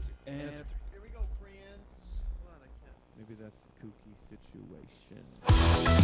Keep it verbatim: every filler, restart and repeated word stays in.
And Here we go, friends. Hold on, I can't. Maybe that's a kooky situation.